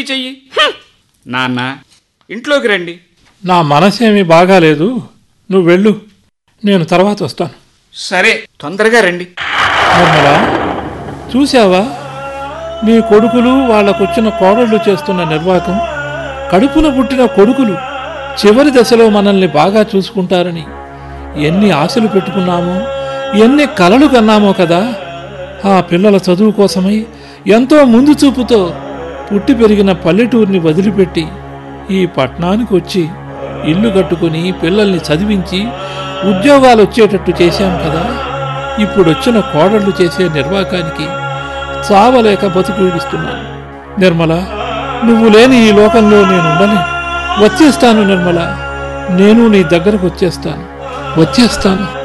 చెయ్యి. నాన్న, ఇంట్లోకి రండి. నా మనసేమీ బాగాలేదు, నువ్వు వెళ్ళు, నేను తర్వాత వస్తాను. సరే, తొందరగా రండి. నిర్మలా, చూశావా మీ కొడుకులు వాళ్ళకొచ్చిన కోడళ్ళు చేస్తున్న నిర్వాకం? కడుపున పుట్టిన కొడుకులు చివరి దశలో మనల్ని బాగా చూసుకుంటారని ఎన్ని ఆశలు పెట్టుకున్నామో, ఎన్ని కలలు కన్నామో కదా. ఆ పిల్లల చదువు కోసమై ఎంతో ముందు చూపుతో పుట్టి పెరిగిన పల్లెటూరిని వదిలిపెట్టి ఈ పట్టణానికి వచ్చి ఇల్లు కట్టుకుని పిల్లల్ని చదివించి ఉద్యోగాలు వచ్చేటట్టు చేశాం కదా. ఇప్పుడొచ్చిన కోడళ్ళు చేసే నిర్వాకానికి చావలేక బతుకుడిస్తున్నాను. నిర్మల, నువ్వు లేని ఈ లోకంలో నేను ఉండలేను. వచ్చేస్తాను నిర్మల, నేను నీ దగ్గరకు వచ్చేస్తాను.